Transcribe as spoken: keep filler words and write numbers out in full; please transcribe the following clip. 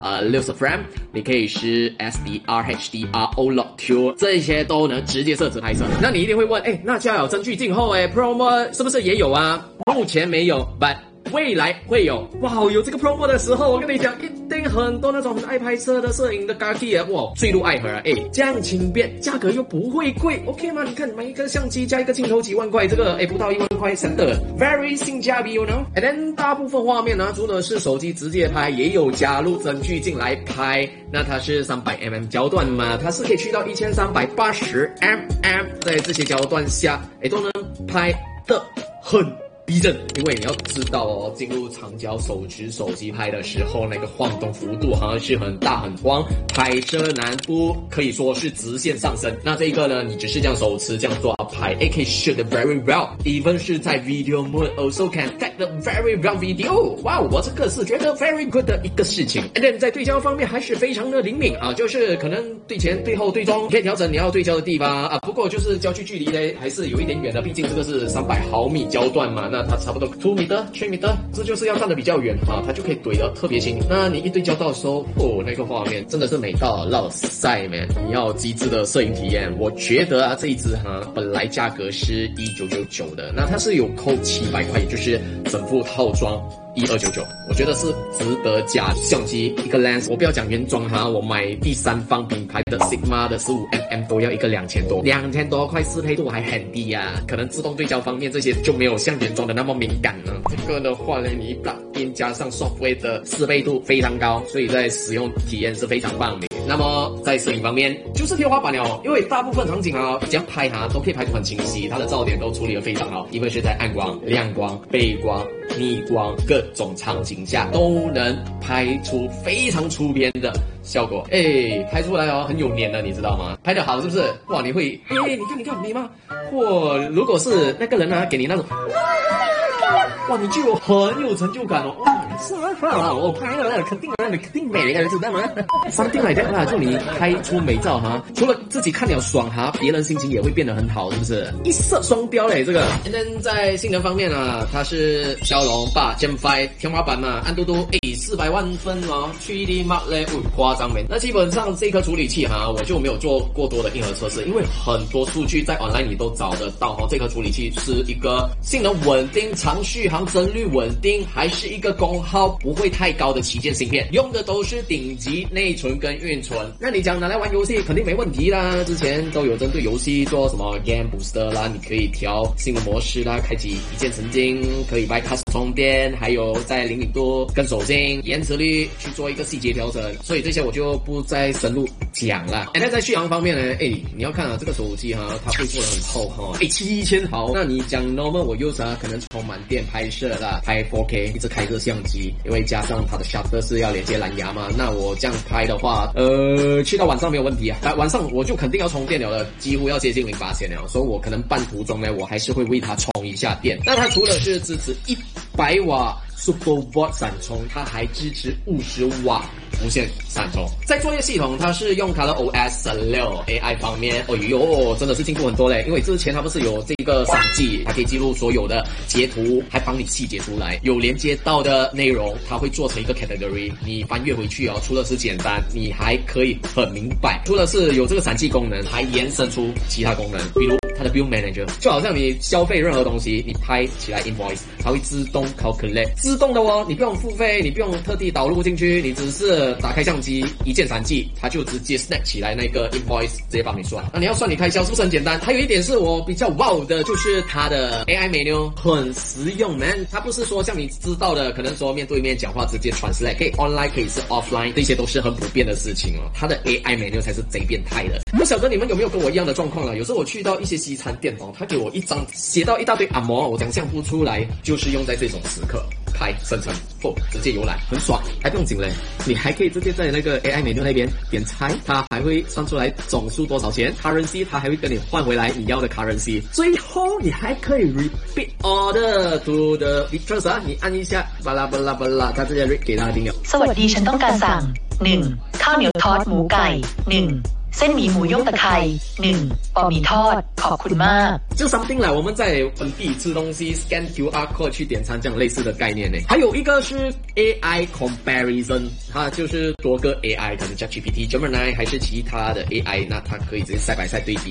呃六十 frame， 你可以是 S D R、H D R、OLED， 这些都能直接设置拍摄。那你一定会问，哎，那家有真距镜后，哎 ，Pro Mode 是不是也有啊？目前没有 ，but 未来会有。哇，有这个 Pro Mode 的时候，我跟你讲，一定很多那种很爱拍摄的摄影的 Gaki 啊，哇，坠入爱河啊！哎，这样轻便，价格又不会贵 ，OK 吗？你看买一个相机加一个镜头几万块，这个哎不到一万块，真的 very 性价比 ，you know。And then 大部分画面呢，除了是手机直接拍，也有加入真距镜来拍。那它是三百 mm 焦段嘛，它是可以去到一千三百八十 mm， 在这些焦段下，哎都能拍的很逼真。因为你要知道哦，进入长焦手持手机拍的时候，那个晃动幅度好像是很大很慌，拍摄难度可以说是直线上升。那这个呢，你只是这样手持这样做拍，也可以 shoot very well，even 是在 video mode also can take the very well video。哇，我这个是觉得 very good 的一个事情。And then 在对焦方面还是非常的灵敏啊，就是可能对前、对后、对中，可以调整你要对焦的地方啊。不过就是焦距距离呢，还是有一点远的，毕竟这个是三百毫米焦段嘛，那它差不多 two meter、three meter， 这就是要站得比较远啊，它就可以怼得特别清。那你一对焦到的时候，哦，那个画面真的是美到落塞 man！ 你要极致的摄影体验，我觉得啊这一支哈本来价格是一九九九的，那它是有扣七百块，也就是整副套装一二九九，我觉得是值得价。相机一个 lens， 我不要讲原装哈，我买第三方品牌的 Sigma 的 十五 mm 都要一个两千多，两千多块适配度还很低啊，可能自动对焦方面这些就没有像原装的那么敏感了。这个的话呢，你 plug-in 加上 software 的适配度非常高，所以在使用体验是非常棒的。那么在摄影方面就是天花板了，因为大部分场景啊这样拍它都可以拍得很清晰，它的噪点都处理得非常好，因为是在暗光、亮光、背光、逆光各种场景下都能拍出非常出片的效果。哎，拍出来哦很有年的，你知道吗？拍得好是不是？哇，你会哎，你看你看美吗？或如果是那个人啊给你那种哇，你就有很有成就感哦！哇，是啊，我拍了，肯定啊，你肯定美了，知道吗？something like that啦，就你拍出美照哈，除了自己看了爽哈，别人心情也会变得很好，是不是？一色双标嘞，这个。And then 在性能方面啊，它是骁龙八 Gen 五天花板嘛，安嘟嘟诶四百万分哦 ，three D Mark 嘞，哦夸张没？那基本上这颗处理器哈，我就没有做过多的硬核测试，因为很多数据在 online 你都找得到哈。这颗处理器是一个性能稳定、长续航、帧率稳定，还是一个功耗不会太高的旗舰芯片，用的都是顶级内存跟运存。那你讲拿来玩游戏肯定没问题啦，之前都有针对游戏做什么 Game Booster 啦，你可以调性能模式啦，开启一键神经，可以 bypass 充电，还有在灵敏度跟手劲、延迟率去做一个细节调整，所以这些我就不再深入讲了。哎，那在续航方面呢，哎，你要看啊，这个手机哈，它会做得很厚哈，哎，七千毫。那你讲 normal 我 use 啊，可能充满电拍摄啦，拍 four K 一直开着相机，因为加上它的 shutter 是要连接蓝牙嘛，那我这样拍的话，呃，去到晚上没有问题啊，但晚上我就肯定要充电了的，几乎要接近零八千了，所以我可能半途中呢，我还是会为它充一下电。那它除了是支持一百瓦 Super Watt 闪充，它还支持五十瓦无线闪充。在作业系统，它是用它的 O S 十六 A I 方面，哦哟，真的是进步很多嘞。因为之前它不是有这个闪记，它可以记录所有的截图，还帮你细节出来。有连接到的内容，它会做成一个 category， 你翻阅回去哦，除了是简单，你还可以很明白。除了是有这个闪记功能，还延伸出其他功能，比如它的 Bill Manager， 就好像你消费任何东西，你拍起来 invoice， 它会自动 calculate， 自动的哦，你不用付费，你不用特地导入进去，你只是打开相机一键闪记，它就直接 snap 起来那个 invoice， 直接帮你算。那你要算你开销是不是很简单？还有一点是我比较 wow 的，就是它的 A I menu 很实用 man， 它不是说像你知道的，可能说面对面讲话直接 translate， 可以 online 可以是 offline， 这些都是很普遍的事情哦。它的 A I menu 才是贼变态的。不晓得你们有没有跟我一样的状况了？有时候我去到一些西餐店哦，他给我一张写到一大堆按摩，我想象不出来，就是用在这种时刻。拍生成哦，直接游览很爽，还不用紧嘞，你还可以直接在那个 A I menu 那边点菜，它还会算出来总数多少钱 currency， 它还会跟你换回来你要的 currency， 最后你还可以 repeat order to the waitress 啊，你按一下巴拉巴拉巴拉，它直接 read 给他听了。 สวัสดีฉันต้องการสั่งหนึ่งข้าวเหนียวทอดหมูไก่หนึ่งเส้นหมี่หมูย่งตะไคร้หนึ่งบะหมี่ทอดขอบคุณมาก就 something 来我们在本地吃东西 scan Q R code 去点餐这样类似的概念呢。还有一个是 A I comparison， 它就是多个 A I， 可能叫 G P T、Gemini 还是其他的 A I， 那它可以直接side by side对比。